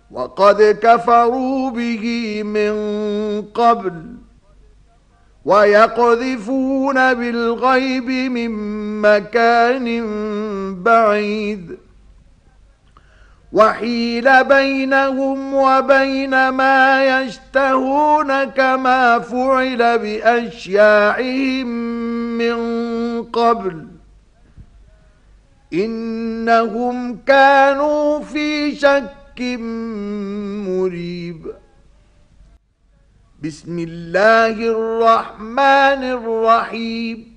وقد كفروا به من قبل ويقذفون بالغيب من مكان بعيد وحيل بينهم وبين ما يشتهون كما فعل بأشياعهم من قبل إنهم كانوا في شك مريب. بسم الله الرحمن الرحيم.